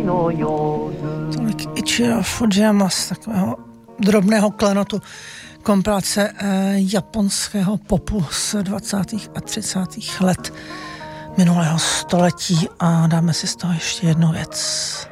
Tolik Ichiro Fujiyama z takového drobného klenotu kompilace japonského popu z 20. a 30. let minulého století a dáme si z toho ještě jednu věc.